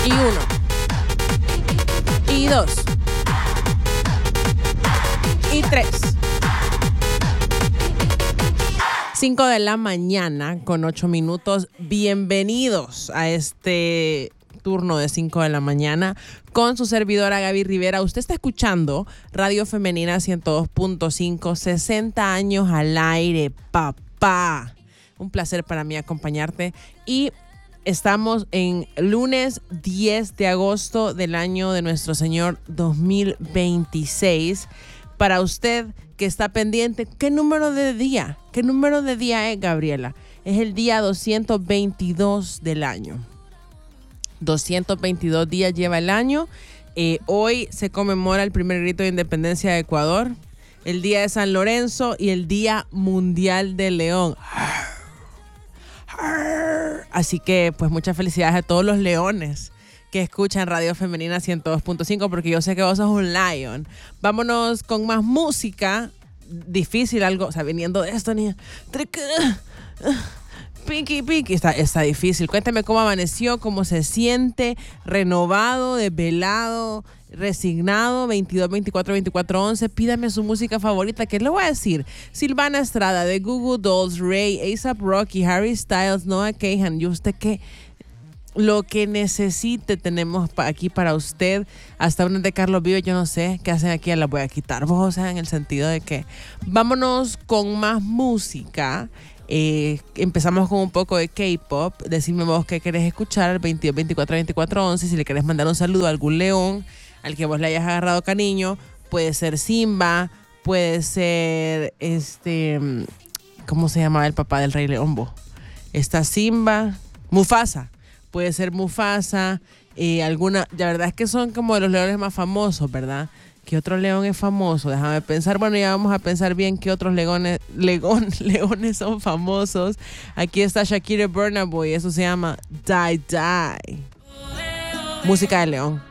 Y 1. Y 2. Y 3. 5 de la mañana con 8 minutos. Bienvenidos a este turno de 5 de la mañana con su servidora Gaby Rivera. Usted está escuchando Radio Femenina 102.5, 60 años al aire, papá. Un placer para mí acompañarte y estamos en lunes 10 de agosto del año de nuestro Señor 2026. Para usted que está pendiente, ¿qué número de día? ¿Qué número de día es, Gabriela? Es el día 222 del año. 222 días lleva el año. Hoy se conmemora el primer grito de independencia de Ecuador, el día de San Lorenzo y el Día Mundial del León. Así que pues muchas felicidades a todos los leones que escuchan Radio Femenina 102.5, porque yo sé que vos sos un lion. Vámonos con más música. Difícil algo, o sea, viniendo de esto, niña. Pinky. Está difícil. Cuéntame cómo amaneció, cómo se siente, renovado, desvelado, resignado. 22 24 24 11. Pídame su música favorita. ¿Qué le voy a decir? Silvana Estrada, de Goo Goo Dolls, Ray, A$AP Rocky, Harry Styles, Noah Kahan. ¿Y usted qué? Lo que necesite tenemos aquí para usted. Hasta una de Carlos Vives, yo no sé qué hacen aquí, la voy a quitar vos, o sea, en el sentido de que vámonos con más música. Empezamos con un poco de K-pop. Decime vos qué querés escuchar al 22 24 24 11. Si le querés mandar un saludo a algún león al que vos le hayas agarrado cariño, puede ser Simba, puede ser ¿cómo se llamaba el papá del Rey León? Está Simba, Mufasa. Puede ser Mufasa, la verdad es que son como de los leones más famosos, ¿verdad? ¿Qué otro león es famoso? Déjame pensar. Bueno, ya vamos a pensar bien qué otros leones son famosos. Aquí está Shakira y Burna Boy, eso se llama Die Die. Música de león.